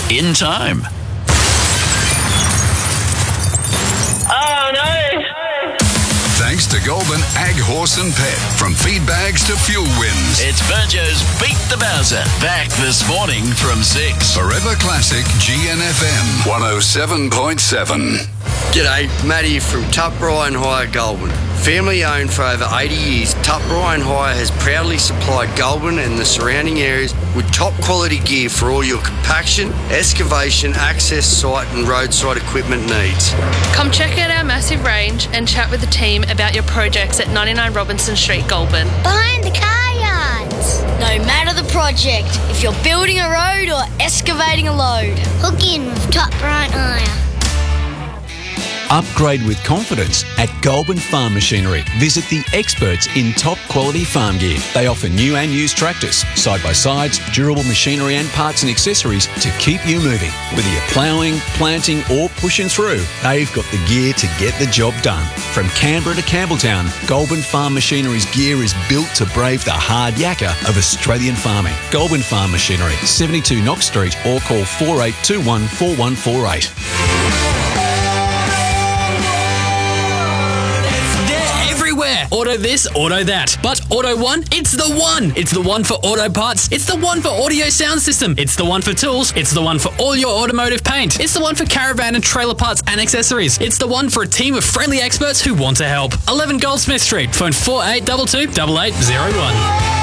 in time. Oh no! Thanks to Goulburn Ag Horse and Pet. From feed bags to fuel wins. It's Virgo's Beat the Bowser, back this morning from 6. Forever Classic GNFM 107.7. G'day, Matty from Tup Ryan Hire Goulburn. Family owned for over 80 years, Tup Ryan Hire has proudly supplied Goulburn and the surrounding areas with top quality gear for all your compaction, excavation, access site and roadside equipment needs. Come check out our massive range and chat with the team about your projects at 99 Robinson Street, Goulburn. Behind the car yards. No matter the project, if you're building a road or excavating a load, hook in with Tup Ryan Hire. Upgrade with confidence at Goulburn Farm Machinery. Visit the experts in top quality farm gear. They offer new and used tractors, side-by-sides, durable machinery and parts and accessories to keep you moving. Whether you're ploughing, planting or pushing through, they've got the gear to get the job done. From Canberra to Campbelltown, Goulburn Farm Machinery's gear is built to brave the hard yakka of Australian farming. Goulburn Farm Machinery, 72 Knox Street or call 4821 4148. Auto this, auto that. But Auto One, it's the one. It's the one for auto parts. It's the one for audio sound system. It's the one for tools. It's the one for all your automotive paint. It's the one for caravan and trailer parts and accessories. It's the one for a team of friendly experts who want to help. 11 Goldsmith Street. Phone 4822 8801.